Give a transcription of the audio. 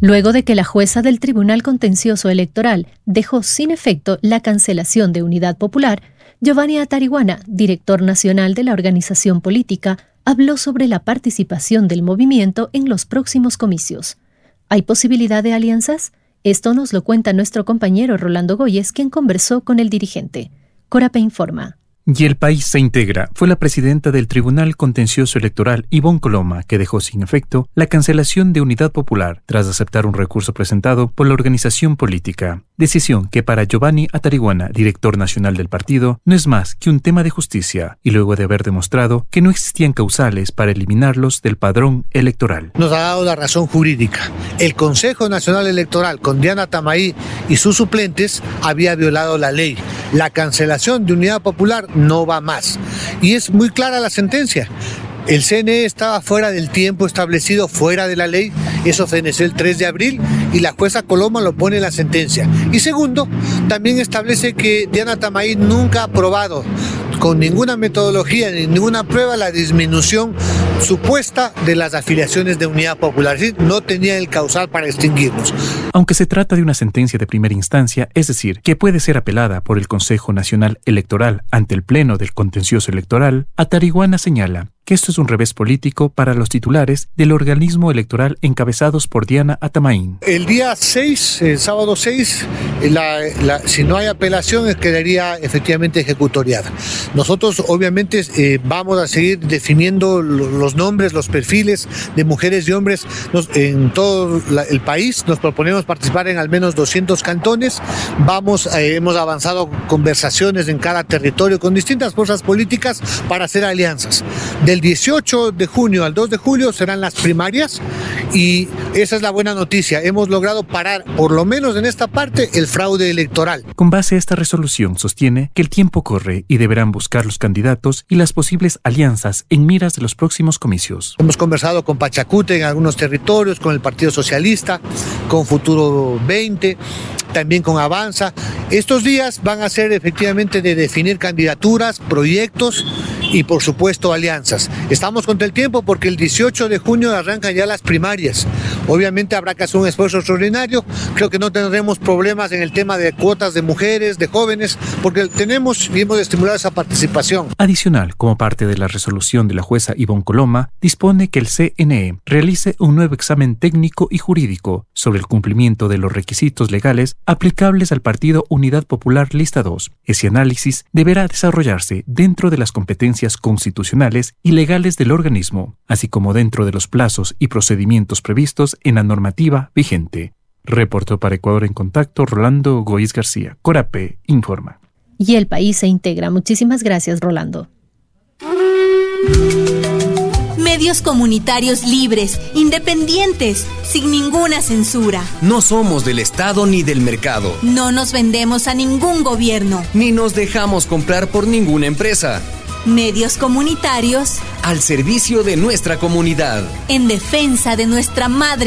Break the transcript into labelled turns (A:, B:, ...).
A: Luego de que la jueza del Tribunal Contencioso Electoral dejó sin efecto la cancelación de Unidad Popular, Giovanni Atariguana, director nacional de la organización política, habló sobre la participación del movimiento en los próximos comicios. ¿Hay posibilidad de alianzas? Esto nos lo cuenta nuestro compañero Rolando Goyes, quien conversó con el dirigente. Corape informa.
B: Y el país se integra. Fue la presidenta del Tribunal Contencioso Electoral, Ivonne Coloma, que dejó sin efecto la cancelación de Unidad Popular tras aceptar un recurso presentado por la organización política. Decisión que para Giovanni Atariguana, director nacional del partido, no es más que un tema de justicia, y luego de haber demostrado que no existían causales para eliminarlos del padrón electoral.
C: Nos ha dado la razón jurídica. El Consejo Nacional Electoral, con Diana Tamaí y sus suplentes, había violado la ley. La cancelación de Unidad Popular no va más. Y es muy clara la sentencia. El CNE estaba fuera del tiempo establecido, fuera de la ley. Eso feneció el 3 de abril y la jueza Coloma lo pone en la sentencia. Y segundo, también establece que Diana Tamaí nunca ha aprobado con ninguna metodología ni ninguna prueba la disminución supuesta de las afiliaciones de Unidad Popular. ¿Sí? No tenía el causal para extinguirnos.
B: Aunque se trata de una sentencia de primera instancia, es decir, que puede ser apelada por el Consejo Nacional Electoral ante el Pleno del Contencioso Electoral, Atariguana señala que esto es un revés político para los titulares del organismo electoral encabezados por Diana Tamaí.
C: El día 6, el sábado 6, si no hay apelación, quedaría efectivamente ejecutoriada. Nosotros obviamente vamos a seguir definiendo los nombres, los perfiles de mujeres y hombres en todo el país. Nos proponemos participar en al menos 200 cantones. Hemos avanzado conversaciones en cada territorio con distintas fuerzas políticas para hacer alianzas. Del 18 de junio al 2 de julio serán las primarias y esa es la buena noticia. Hemos logrado parar, por lo menos en esta parte, el fraude electoral.
B: Con base a esta resolución sostiene que el tiempo corre y deberán buscar los candidatos y las posibles alianzas en miras de los próximos comicios.
C: Hemos conversado con Pachacute en algunos territorios, con el Partido Socialista, con Futuro 20, también con Avanza. Estos días van a ser efectivamente de definir candidaturas, proyectos y por supuesto alianzas. Estamos contra el tiempo porque el 18 de junio arrancan ya las primarias. Obviamente habrá que hacer un esfuerzo extraordinario. Creo que no tendremos problemas en el tema de cuotas de mujeres, de jóvenes, porque tenemos y hemos estimulado esa participación.
B: Adicional, como parte de la resolución de la jueza Ivonne Coloma, dispone que el CNE realice un nuevo examen técnico y jurídico sobre el cumplimiento de los requisitos legales aplicables al Partido Unidad Popular Lista 2. Ese análisis deberá desarrollarse dentro de las competencias constitucionales y legales del organismo, así como dentro de los plazos y procedimientos previstos en la normativa vigente. Reportó para Ecuador en Contacto Rolando Goyes García. Corape informa.
A: Y el país se integra. Muchísimas gracias, Rolando.
D: Medios comunitarios libres, independientes, sin ninguna censura.
E: No somos del Estado ni del mercado.
D: No nos vendemos a ningún gobierno.
E: Ni nos dejamos comprar por ninguna empresa.
D: Medios comunitarios
E: al servicio de nuestra comunidad.
D: En defensa de nuestra madre